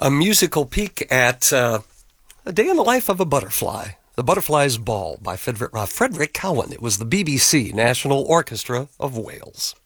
a musical peek at A Day in the Life of a Butterfly. The Butterfly's Ball by Frederick Cowan. It was the BBC National Orchestra of Wales.